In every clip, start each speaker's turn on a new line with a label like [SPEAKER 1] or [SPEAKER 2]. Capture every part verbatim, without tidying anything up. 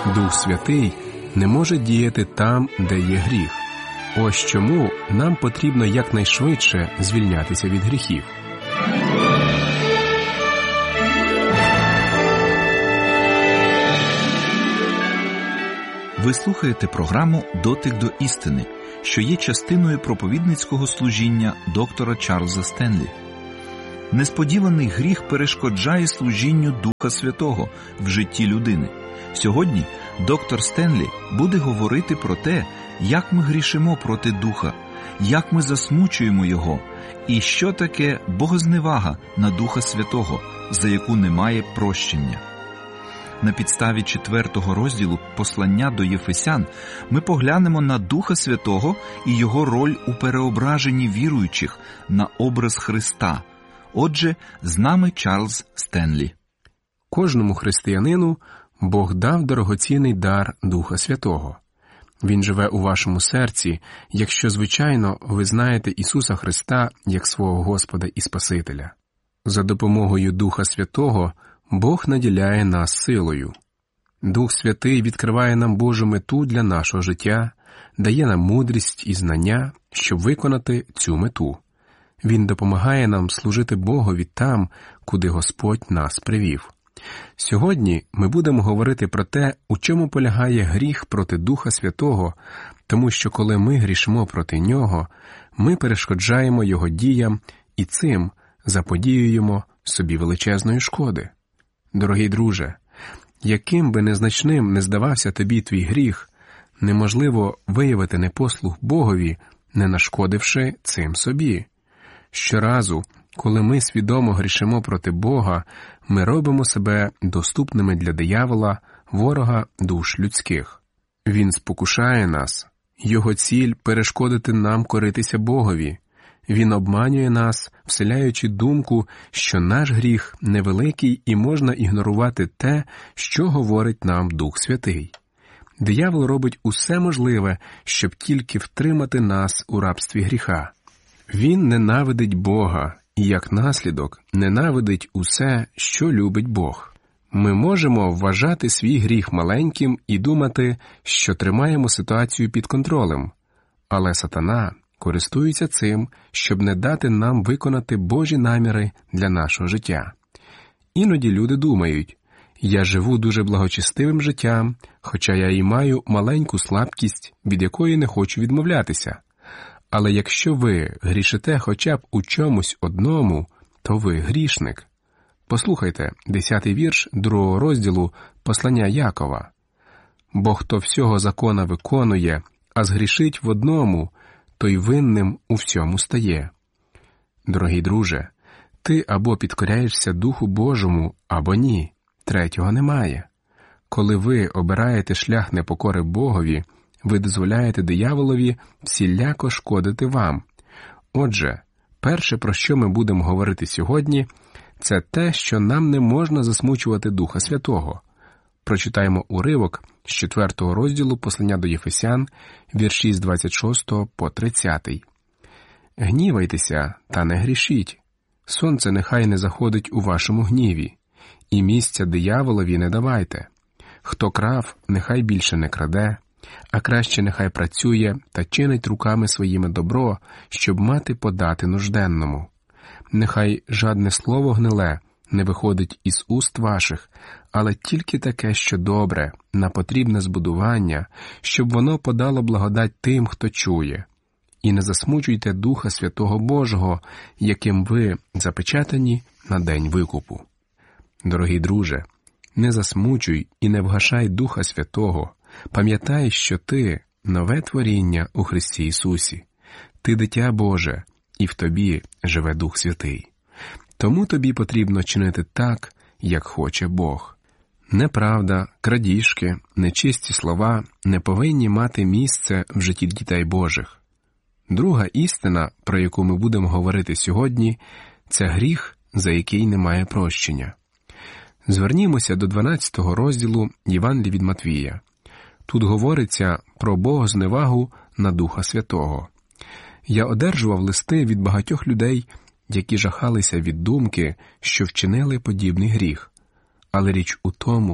[SPEAKER 1] Дух Святий не може діяти там, де є гріх. Ось чому нам потрібно якнайшвидше звільнятися від гріхів.
[SPEAKER 2] Ви слухаєте програму «Дотик до істини», що є частиною проповідницького служіння доктора Чарльза Стенлі. Несподіваний гріх перешкоджає служінню Духа Святого в житті людини. Сьогодні доктор Стенлі буде говорити про те, як ми грішимо проти Духа, як ми засмучуємо Його, і що таке богозневага на Духа Святого, за яку немає прощення. На підставі четвертого розділу послання до Єфесян ми поглянемо на Духа Святого і Його роль у переображенні віруючих на образ Христа. Отже, з нами Чарльз Стенлі.
[SPEAKER 1] Кожному християнину Бог дав дорогоцінний дар Духа Святого. Він живе у вашому серці, якщо, звичайно, ви знаєте Ісуса Христа як свого Господа і Спасителя. За допомогою Духа Святого Бог наділяє нас силою. Дух Святий відкриває нам Божу мету для нашого життя, дає нам мудрість і знання, щоб виконати цю мету. Він допомагає нам служити Богові там, куди Господь нас привів. Сьогодні ми будемо говорити про те, у чому полягає гріх проти Духа Святого, тому що коли ми грішимо проти Нього, ми перешкоджаємо Його діям і цим заподіюємо собі величезної шкоди. Дорогий друже, яким би незначним не здавався тобі твій гріх, неможливо виявити непослух Богові, не нашкодивши цим собі. Щоразу, коли ми свідомо грішимо проти Бога, ми робимо себе доступними для диявола, ворога душ людських. Він спокушає нас, його ціль – перешкодити нам коритися Богові. Він обманює нас, вселяючи думку, що наш гріх невеликий і можна ігнорувати те, що говорить нам Дух Святий. Диявол робить усе можливе, щоб тільки втримати нас у рабстві гріха. Він ненавидить Бога і, як наслідок, ненавидить усе, що любить Бог. Ми можемо вважати свій гріх маленьким і думати, що тримаємо ситуацію під контролем. Але сатана користується цим, щоб не дати нам виконати Божі наміри для нашого життя. Іноді люди думають, я живу дуже благочестивим життям, хоча я і маю маленьку слабкість, від якої не хочу відмовлятися. Але якщо ви грішите хоча б у чомусь одному, то ви грішник. Послухайте, десятий вірш другого розділу послання Якова. «Бо хто всього закона виконує, а згрішить в одному, той винним у всьому стає». Дорогий друже, ти або підкоряєшся Духу Божому, або ні. Третього немає. Коли ви обираєте шлях непокори Богові, ви дозволяєте дияволові всіляко шкодити вам. Отже, перше, про що ми будемо говорити сьогодні, це те, що нам не можна засмучувати Духа Святого. Прочитаємо уривок з четвертого розділу послання до Єфесян, вірші з двадцять шостого по тридцятий. «Гнівайтеся, та не грішіть. Сонце нехай не заходить у вашому гніві, і місця дияволові не давайте. Хто крав, нехай більше не краде, а краще нехай працює та чинить руками своїми добро, щоб мати подати нужденному. Нехай жадне слово гниле не виходить із уст ваших, але тільки таке, що добре, на потрібне збудування, щоб воно подало благодать тим, хто чує. І не засмучуйте Духа Святого Божого, яким ви запечатані на день викупу». Дорогий друже, не засмучуй і не вгашай Духа Святого. Пам'ятай, що ти – нове творіння у Христі Ісусі. Ти – дитя Боже, і в тобі живе Дух Святий. Тому тобі потрібно чинити так, як хоче Бог. Неправда, крадіжки, нечисті слова не повинні мати місце в житті дітей Божих. Друга істина, про яку ми будемо говорити сьогодні, це гріх, за який немає прощення. Звернімося до дванадцятого розділу Євангелія від Матвія. Тут говориться про богозневагу на Духа Святого. Я одержував листи від багатьох людей, які жахалися від думки, що вчинили подібний гріх. Але річ у тому,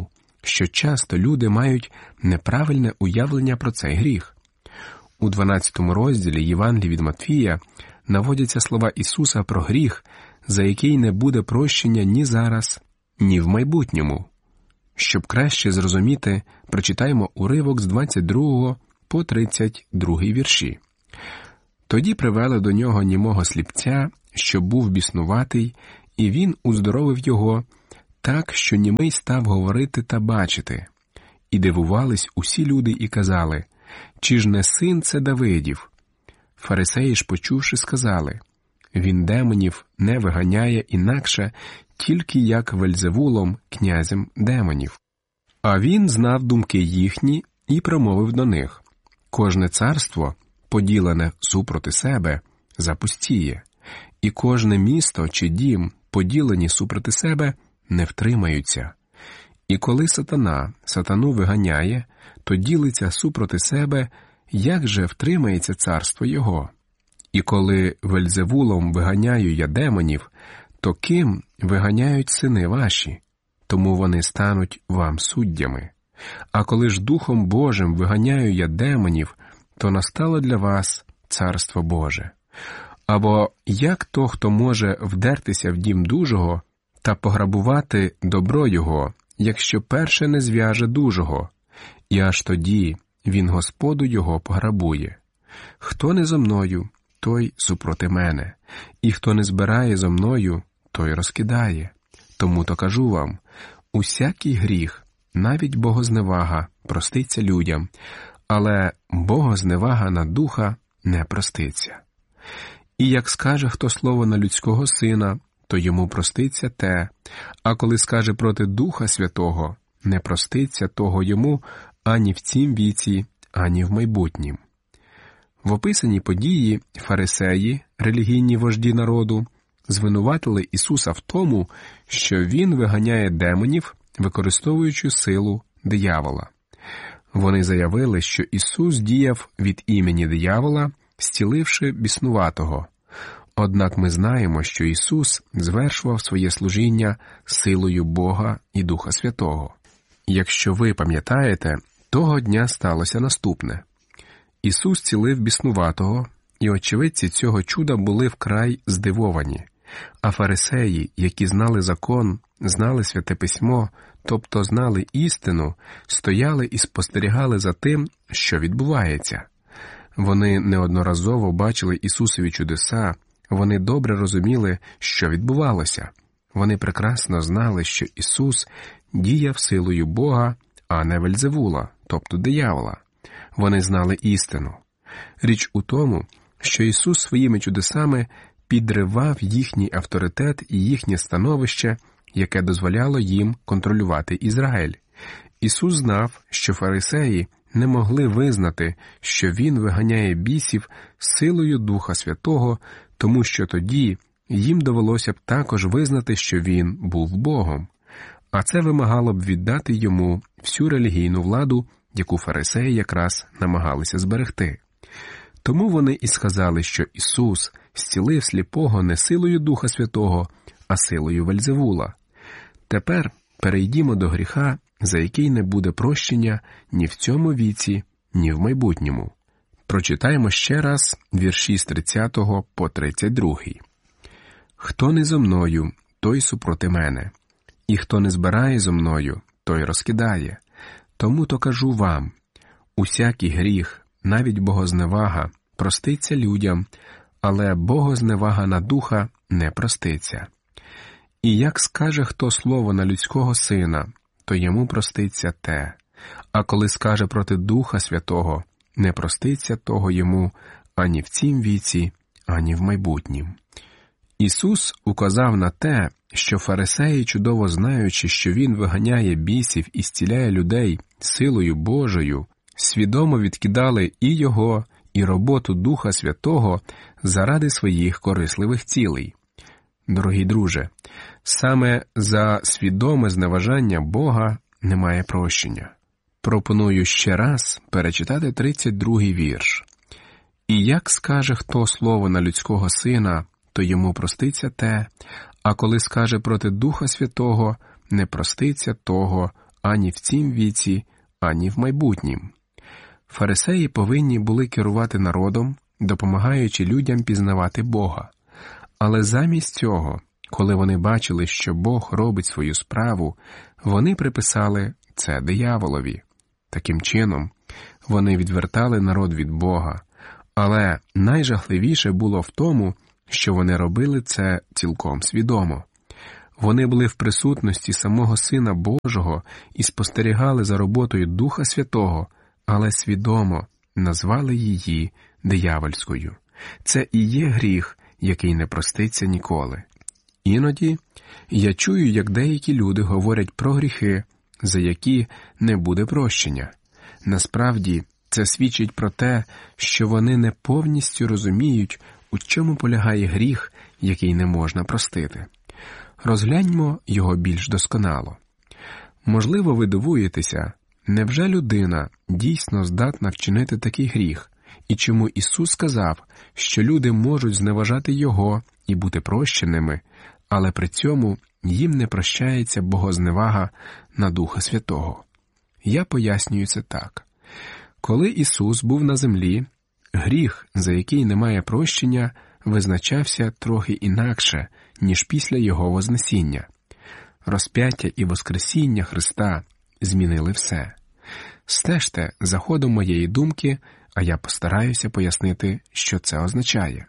[SPEAKER 1] що часто люди мають неправильне уявлення про цей гріх. У дванадцятому розділі Євангелії від Матвія наводяться слова Ісуса про гріх, за який не буде прощення ні зараз, ні в майбутньому. Щоб краще зрозуміти, прочитаємо уривок з двадцять другого по тридцять другий вірші. «Тоді привели до нього німого сліпця, що був біснуватий, і він уздоровив його, так, що німий став говорити та бачити. І дивувались усі люди і казали, чи ж не син це Давидів? Фарисеї ж, почувши, сказали, він демонів не виганяє інакше, тільки як Вельзевулом, князем демонів. А він знав думки їхні і промовив до них, кожне царство, поділене супроти себе, запустіє, і кожне місто чи дім, поділені супроти себе, не втримаються. І коли сатана сатану виганяє, то ділиться супроти себе, як же втримається царство його? І коли Вельзевулом виганяю я демонів, то ким виганяють сини ваші? Тому вони стануть вам суддями. А коли ж Духом Божим виганяю я демонів, то настало для вас царство Боже. Або як то, хто може вдертися в дім дужого та пограбувати добро його, якщо перше не зв'яже дужого, і аж тоді він Господу його пограбує. Хто не зо мною, той супроти мене, і хто не збирає зо мною, той розкидає. Тому то кажу вам, усякий гріх, навіть богозневага, проститься людям, але богозневага на духа не проститься. І як скаже хто слово на людського сина, то йому проститься те, а коли скаже проти Духа Святого, не проститься того йому ані в цім віці, ані в майбутнім. В описаній події фарисеї, релігійні вожді народу, звинуватили Ісуса в тому, що Він виганяє демонів, використовуючи силу диявола. Вони заявили, що Ісус діяв від імені диявола, зціливши біснуватого. Однак ми знаємо, що Ісус звершував своє служіння силою Бога і Духа Святого. Якщо ви пам'ятаєте, того дня сталося наступне. Ісус зцілив біснуватого, і очевидці цього чуда були вкрай здивовані. А фарисеї, які знали закон, знали Святе Письмо, тобто знали істину, стояли і спостерігали за тим, що відбувається. Вони неодноразово бачили Ісусові чудеса, вони добре розуміли, що відбувалося. Вони прекрасно знали, що Ісус діяв силою Бога, а не Вельзевула, тобто диявола. Вони знали істину. Річ у тому, що Ісус своїми чудесами підривав їхній авторитет і їхнє становище, яке дозволяло їм контролювати Ізраїль. Ісус знав, що фарисеї не могли визнати, що Він виганяє бісів силою Духа Святого, тому що тоді їм довелося б також визнати, що Він був Богом. А це вимагало б віддати Йому всю релігійну владу, яку фарисеї якраз намагалися зберегти. Тому вони і сказали, що Ісус зцілив сліпого не силою Духа Святого, а силою Вельзевула. Тепер перейдімо до гріха, за який не буде прощення ні в цьому віці, ні в майбутньому. Прочитаємо ще раз вірші з тридцятого по тридцять другий. «Хто не зо мною, той супроти мене, і хто не збирає зо мною, той розкидає. Тому то кажу вам, усякий гріх, навіть богозневага, проститься людям, але богозневага на духа не проститься. І як скаже хто слово на людського сина, то йому проститься те, а коли скаже проти Духа Святого, не проститься того йому ані в цім віці, ані в майбутнім». Ісус указав на те, що фарисеї, чудово знаючи, що Він виганяє бісів і зціляє людей силою Божою, свідомо відкидали і Його, і роботу Духа Святого заради своїх корисливих цілей. Дорогі друже, саме за свідоме зневажання Бога немає прощення. Пропоную ще раз перечитати тридцять другий вірш. «І як скаже хто слово на людського сина, то йому проститься те, а коли скаже проти Духа Святого, не проститься того ані в цім віці, ані в майбутнім. Фарисеї повинні були керувати народом, допомагаючи людям пізнавати Бога. Але замість цього, коли вони бачили, що Бог робить свою справу, вони приписали це дияволові. Таким чином, вони відвертали народ від Бога. Але найжахливіше було в тому, що вони робили це цілком свідомо. Вони були в присутності самого Сина Божого і спостерігали за роботою Духа Святого, але свідомо назвали її диявольською. Це і є гріх, який не проститься ніколи. Іноді я чую, як деякі люди говорять про гріхи, за які не буде прощення. Насправді, це свідчить про те, що вони не повністю розуміють, у чому полягає гріх, який не можна простити. Розгляньмо його більш досконало. Можливо, ви дивуєтеся, невже людина дійсно здатна вчинити такий гріх, і чому Ісус сказав, що люди можуть зневажати Його і бути прощеними, але при цьому їм не прощається богозневага на Духа Святого? Я пояснюю це так. Коли Ісус був на землі, гріх, за який немає прощення, визначався трохи інакше, ніж після Його Вознесіння. Розп'яття і Воскресіння Христа змінили все. Стежте за ходом моєї думки, а я постараюся пояснити, що це означає.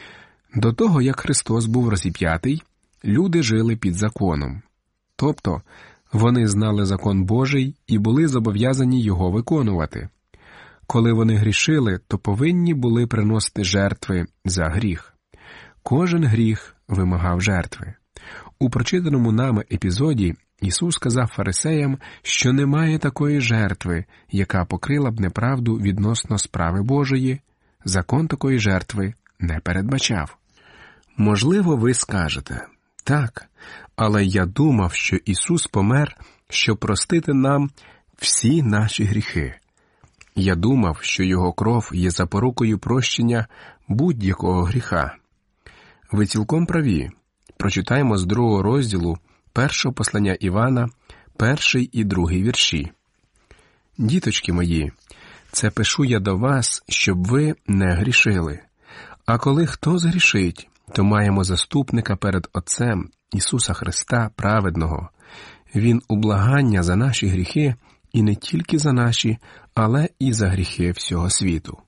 [SPEAKER 1] До того, як Христос був розіп'ятий, люди жили під законом. Тобто, вони знали закон Божий і були зобов'язані його виконувати. Коли вони грішили, то повинні були приносити жертви за гріх. Кожен гріх вимагав жертви. У прочитаному нами епізоді Ісус сказав фарисеям, що немає такої жертви, яка покрила б неправду відносно справи Божої. Закон такої жертви не передбачав. Можливо, ви скажете, так, але я думав, що Ісус помер, щоб простити нам всі наші гріхи. Я думав, що Його кров є запорукою прощення будь-якого гріха. Ви цілком праві. Прочитаємо з другого розділу першого послання Івана, перший і другий вірші. «Діточки мої, це пишу я до вас, щоб ви не грішили. А коли хто згрішить, то маємо заступника перед Отцем Ісуса Христа праведного. Він у благання за наші гріхи, і не тільки за наші, але і за гріхи всього світу».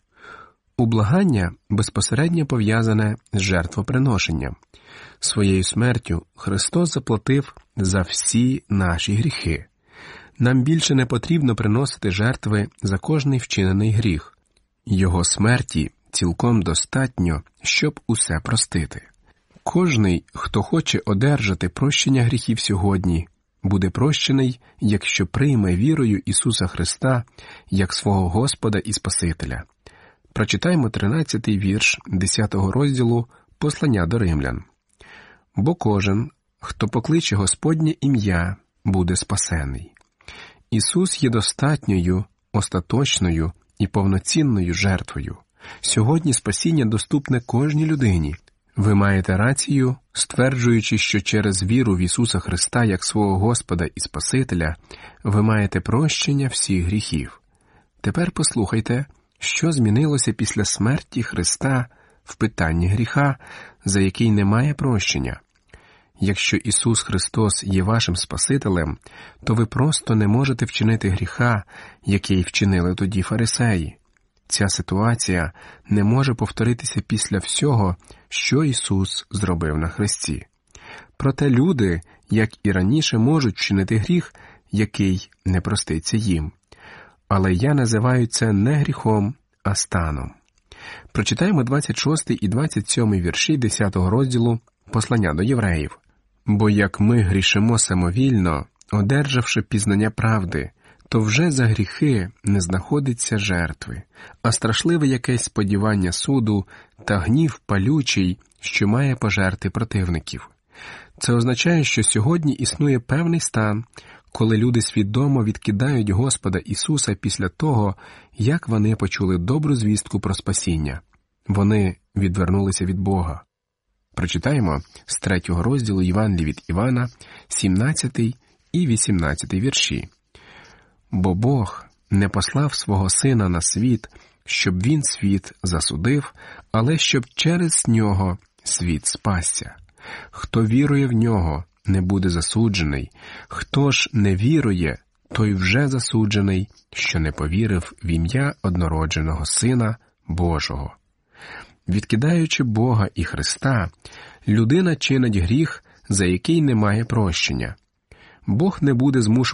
[SPEAKER 1] Ублагання безпосередньо пов'язане з жертвоприношенням. Своєю смертю Христос заплатив за всі наші гріхи. Нам більше не потрібно приносити жертви за кожний вчинений гріх. Його смерті цілком достатньо, щоб усе простити. Кожний, хто хоче одержати прощення гріхів сьогодні, буде прощений, якщо прийме вірою Ісуса Христа як свого Господа і Спасителя. Прочитаймо тринадцятий вірш десятого розділу послання до римлян. «Бо кожен, хто покличе Господнє ім'я, буде спасений». Ісус є достатньою, остаточною і повноцінною жертвою. Сьогодні спасіння доступне кожній людині. Ви маєте рацію, стверджуючи, що через віру в Ісуса Христа як свого Господа і Спасителя ви маєте прощення всіх гріхів. Тепер послухайте, що змінилося після смерті Христа в питанні гріха, за який немає прощення. Якщо Ісус Христос є вашим Спасителем, то ви просто не можете вчинити гріха, який вчинили тоді фарисеї. Ця ситуація не може повторитися після всього, що Ісус зробив на хресті. Проте люди, як і раніше, можуть вчинити гріх, який не проститься їм. Але я називаю це не гріхом, а станом. Прочитаємо двадцять шостий і двадцять сьомий вірші десятого розділу послання до євреїв. «Бо як ми грішимо самовільно, одержавши пізнання правди, то вже за гріхи не знаходиться жертви, а страшливе якесь сподівання суду та гнів палючий, що має пожерти противників». Це означає, що сьогодні існує певний стан, коли люди свідомо відкидають Господа Ісуса після того, як вони почули добру звістку про спасіння. Вони відвернулися від Бога. Прочитаємо з третього розділу Євангелія від Івана, сімнадцятий і вісімнадцятий вірші. Бо Бог не послав свого Сина на світ, щоб він світ засудив, але щоб через нього світ спасся. Хто вірує в нього, не буде засуджений. Хто ж не вірує, той вже засуджений, що не повірив в ім'я однородженого Сина Божого. Відкидаючи Бога і Христа, людина чинить гріх, за який немає прощення. Бог не буде змушувати